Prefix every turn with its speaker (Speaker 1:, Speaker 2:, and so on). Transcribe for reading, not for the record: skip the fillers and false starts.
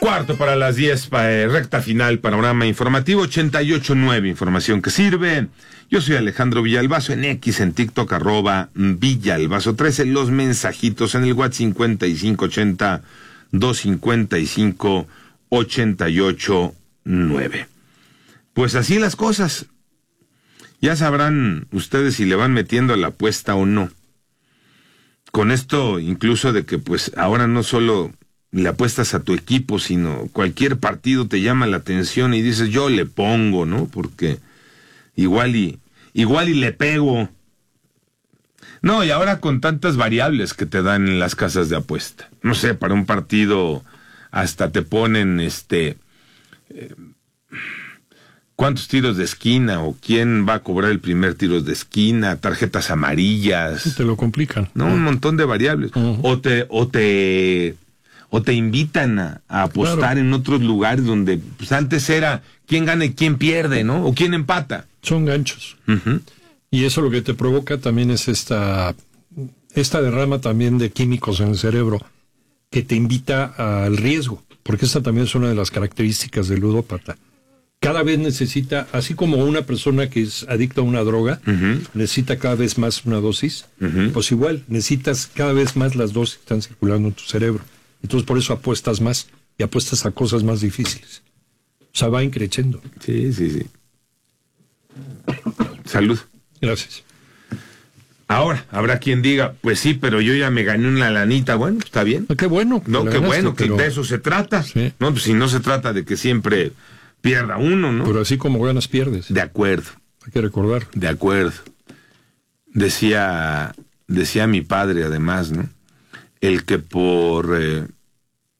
Speaker 1: Cuarto para las 10, recta final, panorama informativo, 88.9, información que sirve. Yo soy Alejandro Villalbazo, en X, en TikTok, @Villalbazo13, los mensajitos en el WhatsApp 5580-255-88.9. Pues así las cosas. Ya sabrán ustedes si le van metiendo a la apuesta o no. Con esto, incluso de que pues ahora no solo le apuestas a tu equipo, sino cualquier partido te llama la atención y dices, yo le pongo, ¿no? Porque igual y le pego. No, y ahora con tantas variables que te dan en las casas de apuesta. No sé, para un partido hasta te ponen cuántos tiros de esquina o quién va a cobrar el primer tiro de esquina, tarjetas amarillas.
Speaker 2: Te lo complican.
Speaker 1: No, un montón de variables. O te invitan a apostar en otros lugares donde pues antes era quién gana y quién pierde, ¿no? O quién empata.
Speaker 2: Son ganchos. Uh-huh. Y eso lo que te provoca también es esta derrama también de químicos en el cerebro que te invita al riesgo, porque esta también es una de las características del ludópata. Cada vez necesita, así como una persona que es adicta a una droga, uh-huh, necesita cada vez más una dosis, uh-huh, pues igual, necesitas cada vez más las dosis que están circulando en tu cerebro. Entonces por eso apuestas más y apuestas a cosas más difíciles. O sea, va increciendo.
Speaker 1: Sí. Salud.
Speaker 2: Gracias.
Speaker 1: Ahora, habrá quien diga, pues sí, pero yo ya me gané una lanita. Bueno, está bien.
Speaker 2: Qué bueno.
Speaker 1: No, qué bueno, que de eso se trata. Sí. No, pues si no se trata de que siempre pierda uno, ¿no?
Speaker 2: Pero así como ganas, pierdes.
Speaker 1: De acuerdo.
Speaker 2: Hay que recordar.
Speaker 1: De acuerdo. Decía mi padre, además, ¿no? El que por